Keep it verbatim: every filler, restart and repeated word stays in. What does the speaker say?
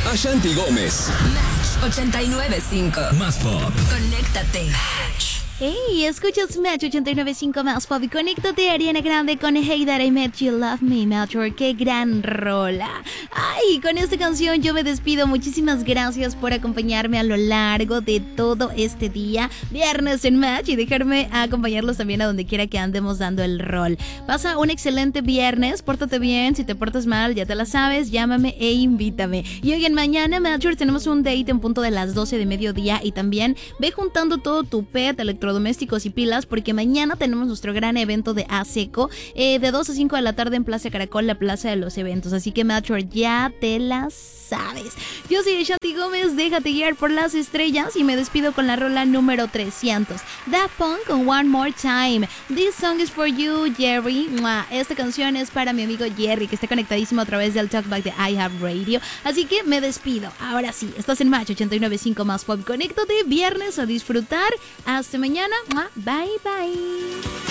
Ashanti Gómez. Match ochenta y nueve punto cinco. Más pop. Conéctate. Match. Hey, escuchas Match ochenta y nueve punto cinco Más Pop y conéctate a Ariana Grande con Hey That I Met You Love Me, Matchwork. ¡Qué gran rola! Ay, con esta canción yo me despido. Muchísimas gracias por acompañarme a lo largo de todo este día, viernes en Match, y dejarme acompañarlos también a donde quiera que andemos dando el rol. Pasa un excelente viernes, pórtate bien. Si te portas mal, ya te la sabes, llámame e invítame. Y hoy en Mañana Matchwork tenemos un date en punto de las doce de mediodía, y también ve juntando todo tu pet, electrónico, domésticos y pilas, porque mañana tenemos nuestro gran evento de ASECO eh, de dos a cinco de la tarde en Plaza Caracol, la plaza de los eventos. Así que Matchwork, ya te las sabes. Yo soy Ashanti Gómez, déjate guiar por las estrellas, y me despido con la rola número trescientos, Daft Punk con One More Time. This song is for you, Jerry. ¡Mua! Esta canción es para mi amigo Jerry, que está conectadísimo a través del Talkback de I Have Radio. Así que me despido. Ahora sí, estás en Match ochenta y nueve punto cinco Más Pop. Conéctate, viernes a disfrutar. Hasta mañana. Bye, bye.